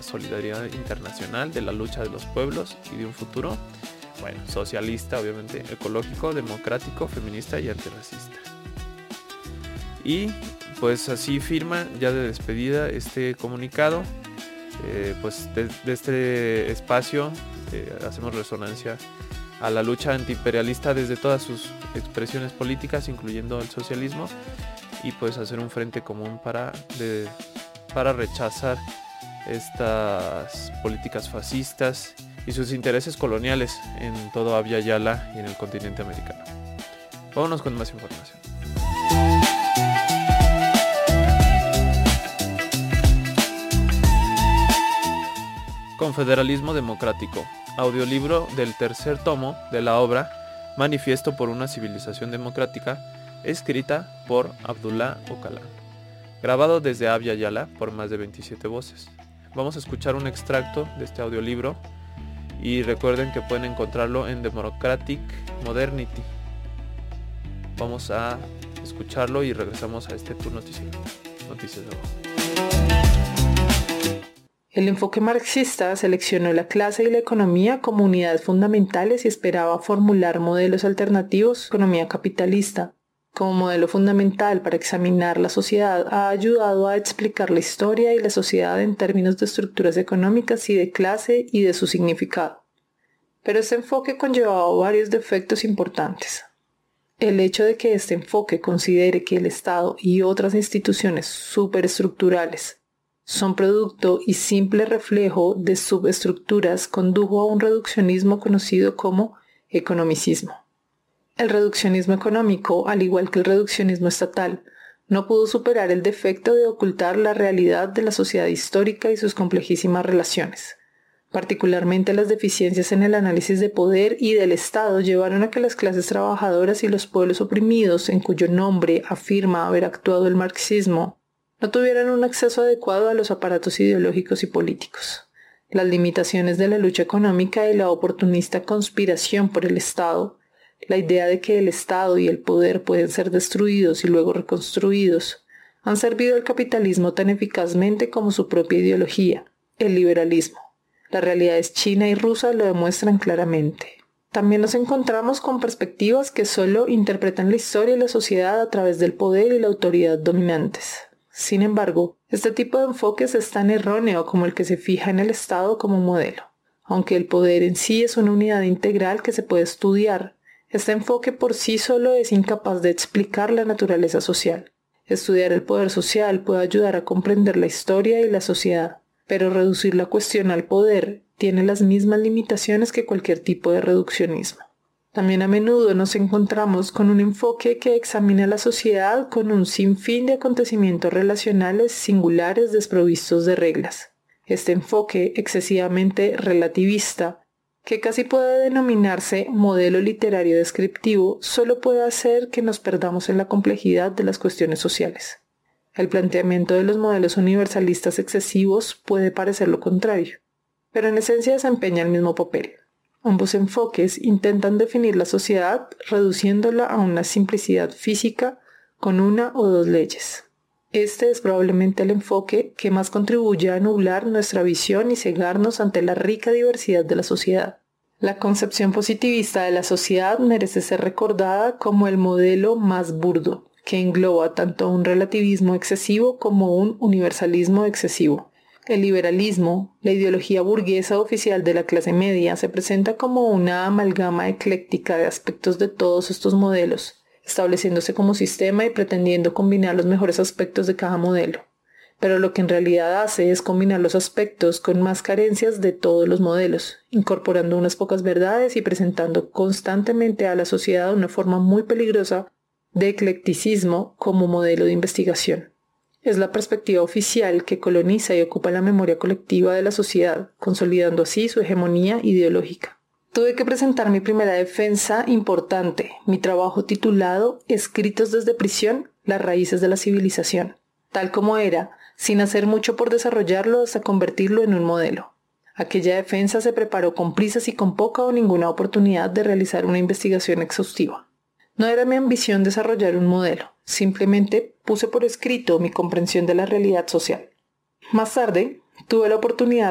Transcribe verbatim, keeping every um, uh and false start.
la solidaridad internacional, de la lucha de los pueblos y de un futuro, bueno, socialista, obviamente, ecológico, democrático, feminista y antirracista. Y pues así firma ya de despedida este comunicado. Eh, pues de, de este espacio eh, hacemos resonancia a la lucha antiimperialista desde todas sus expresiones políticas, incluyendo el socialismo, y pues hacer un frente común para, de, para rechazar estas políticas fascistas y sus intereses coloniales en todo Abya Yala y en el continente americano. Vámonos con más información. Confederalismo Democrático, audiolibro del tercer tomo de la obra Manifiesto por una civilización democrática, escrita por Abdullah Öcalan, grabado desde Abya Yala por más de veintisiete voces. Vamos a escuchar un extracto de este audiolibro y recuerden que pueden encontrarlo en Democratic Modernity. Vamos a escucharlo y regresamos a este tour noticiero. Noticias de abajo. El enfoque marxista seleccionó la clase y la economía como unidades fundamentales y esperaba formular modelos alternativos a la economía capitalista. Como modelo fundamental para examinar la sociedad, ha ayudado a explicar la historia y la sociedad en términos de estructuras económicas y de clase y de su significado. Pero este enfoque conllevaba varios defectos importantes. El hecho de que este enfoque considere que el Estado y otras instituciones superestructurales son producto y simple reflejo de subestructuras condujo a un reduccionismo conocido como economicismo. El reduccionismo económico, al igual que el reduccionismo estatal, no pudo superar el defecto de ocultar la realidad de la sociedad histórica y sus complejísimas relaciones. Particularmente las deficiencias en el análisis de poder y del Estado llevaron a que las clases trabajadoras y los pueblos oprimidos, en cuyo nombre afirma haber actuado el marxismo, no tuvieran un acceso adecuado a los aparatos ideológicos y políticos. Las limitaciones de la lucha económica y la oportunista conspiración por el Estado, la idea de que el Estado y el poder pueden ser destruidos y luego reconstruidos, han servido al capitalismo tan eficazmente como su propia ideología, el liberalismo. Las realidades china y rusa lo demuestran claramente. También nos encontramos con perspectivas que solo interpretan la historia y la sociedad a través del poder y la autoridad dominantes. Sin embargo, este tipo de enfoques es tan erróneo como el que se fija en el Estado como modelo. Aunque el poder en sí es una unidad integral que se puede estudiar, este enfoque por sí solo es incapaz de explicar la naturaleza social. Estudiar el poder social puede ayudar a comprender la historia y la sociedad, pero reducir la cuestión al poder tiene las mismas limitaciones que cualquier tipo de reduccionismo. También a menudo nos encontramos con un enfoque que examina la sociedad con un sinfín de acontecimientos relacionales singulares desprovistos de reglas. Este enfoque excesivamente relativista, que casi puede denominarse modelo literario descriptivo, solo puede hacer que nos perdamos en la complejidad de las cuestiones sociales. El planteamiento de los modelos universalistas excesivos puede parecer lo contrario, pero en esencia desempeña el mismo papel. Ambos enfoques intentan definir la sociedad reduciéndola a una simplicidad física con una o dos leyes. Este es probablemente el enfoque que más contribuye a nublar nuestra visión y cegarnos ante la rica diversidad de la sociedad. La concepción positivista de la sociedad merece ser recordada como el modelo más burdo, que engloba tanto un relativismo excesivo como un universalismo excesivo. El liberalismo, la ideología burguesa oficial de la clase media, se presenta como una amalgama ecléctica de aspectos de todos estos modelos, estableciéndose como sistema y pretendiendo combinar los mejores aspectos de cada modelo. Pero lo que en realidad hace es combinar los aspectos con más carencias de todos los modelos, incorporando unas pocas verdades y presentando constantemente a la sociedad una forma muy peligrosa de eclecticismo como modelo de investigación. Es la perspectiva oficial que coloniza y ocupa la memoria colectiva de la sociedad, consolidando así su hegemonía ideológica. Tuve que presentar mi primera defensa importante, mi trabajo titulado Escritos desde prisión, las raíces de la civilización, tal como era, sin hacer mucho por desarrollarlo hasta convertirlo en un modelo. Aquella defensa se preparó con prisas y con poca o ninguna oportunidad de realizar una investigación exhaustiva. No era mi ambición desarrollar un modelo, simplemente puse por escrito mi comprensión de la realidad social. Más tarde, tuve la oportunidad